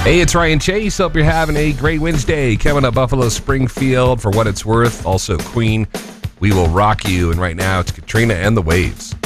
Hey, it's Ryan Chase. Hope you're having a great Wednesday. Coming up, Buffalo Springfield, For What It's Worth. Also, Queen, We Will Rock You. And right now, it's Katrina and the Waves.